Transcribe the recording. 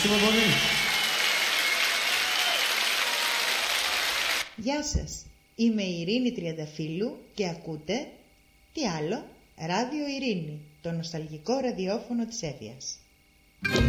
Ευχαριστούμε πολύ. Γεια σας, είμαι η Ειρήνη Τριανταφύλλου και ακούτε, τι άλλο, Ράδιο Ειρήνη, το νοσταλγικό ραδιόφωνο της Εύβοιας.